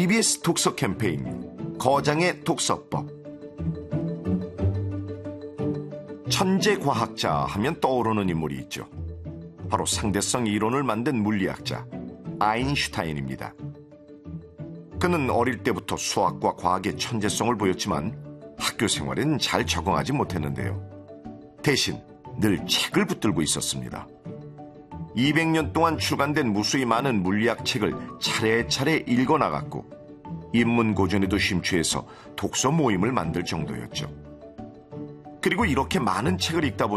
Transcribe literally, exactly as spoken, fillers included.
이비에스 독서 캠페인 거장의 독서법. 천재 과학자 하면 떠오르는 인물이 있죠. 바로 상대성 이론을 만든 물리학자 아인슈타인입니다. 그는 어릴 때부터 수학과 과학의 천재성을 보였지만 학교 생활엔 잘 적응하지 못했는데요. 대신 늘 책을 붙들고 있었습니다. 이백 년 동안 출간된 무수히 많은 물리학 책을 차례차례 읽어나갔고 인문고전에도 심취해서 독서 모임을 만들 정도였죠. 그리고 이렇게 많은 책을 읽다 보니